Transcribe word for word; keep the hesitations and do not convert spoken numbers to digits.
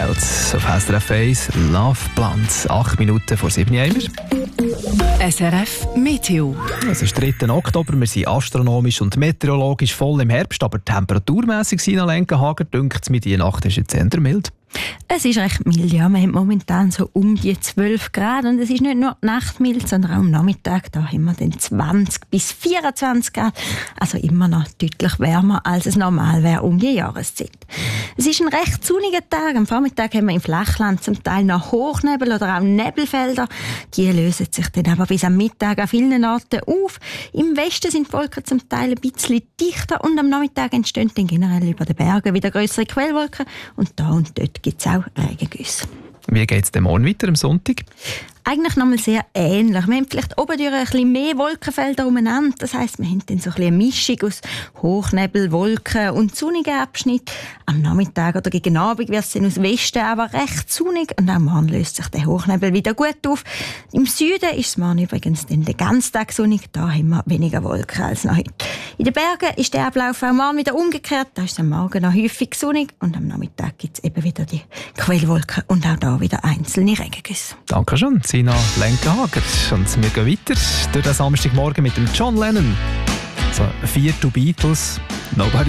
Welt. Auf S R F eins Love Plant. Acht Minuten vor sieben Uhr. S R F Meteo. Es ist dritter Oktober, wir sind astronomisch und meteorologisch voll im Herbst, aber temperaturmässig Sina Lenkenhager dünkt es mit dieser Nacht ist jetzt eher mild. Es ist recht mild, ja. Wir haben momentan so um die zwölf Grad und es ist nicht nur die Nacht mild, sondern auch am Nachmittag. Da haben wir dann zwanzig bis vierundzwanzig Grad. Also immer noch deutlich wärmer, als es normal wäre um die Jahreszeit. Es ist ein recht sonniger Tag. Am Vormittag haben wir im Flachland zum Teil noch Hochnebel oder auch Nebelfelder. Die lösen sich dann aber bis am Mittag an vielen Orten auf. Im Westen sind die Wolken zum Teil ein bisschen dichter und am Nachmittag entstehen dann generell über den Bergen wieder grössere Quellwolken und da und dort gibt es auch Regengüsse. Wie geht es morgen weiter am Sonntag? Eigentlich nochmal sehr ähnlich. Wir haben vielleicht oben durch ein bisschen mehr Wolkenfelder umeinander. Das heisst, wir haben dann so ein bisschen eine Mischung aus Hochnebel, Wolken und sonnigen Abschnitt. Am Nachmittag oder gegen Abend wird es dann aus Westen aber recht sonnig und auch morgen löst sich der Hochnebel wieder gut auf. Im Süden ist es morgen übrigens dann den ganzen Tag sonnig. Da haben wir weniger Wolken als noch heute. In den Bergen ist der Ablauf auch morgen wieder umgekehrt. Da ist es am Morgen noch häufig sonnig und am Nachmittag gibt es eben wieder die Quellwolken und auch da wieder einzelne Regengüsse. Danke schon, Sina Lenkenhager. Und wir gehen weiter durch den Samstagmorgen mit dem John Lennon. So, vier to Beatles, Nobody